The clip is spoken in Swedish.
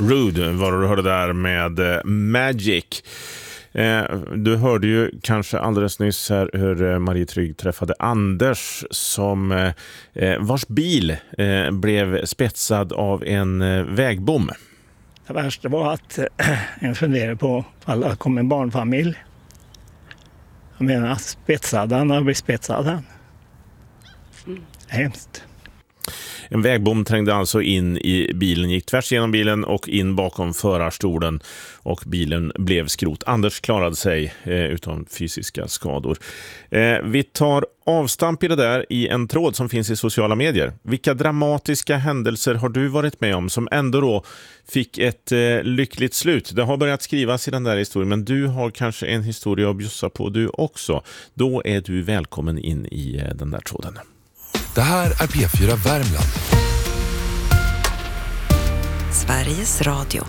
Rude var du hörde där med Magic. Du hörde ju kanske alldeles nyss här hur Marie Trygg träffade Anders som vars bil blev spetsad av en vägbom. Det värsta var att jag funderade på alla kom en barnfamilj. Jag menar, spetsad han har blivit spetsad han. Hemskt. En vägbom trängde alltså in i bilen, gick tvärs genom bilen och in bakom förarstolen och bilen blev skrot. Anders klarade sig utan fysiska skador. Vi tar avstamp i det där i en tråd som finns i sociala medier. Vilka dramatiska händelser har du varit med om som ändå då fick ett lyckligt slut? Det har börjat skrivas i den där historien, men du har kanske en historia att bjussa på du också. Då är du välkommen in i den där tråden. Det här är P4 Värmland. Sveriges Radio.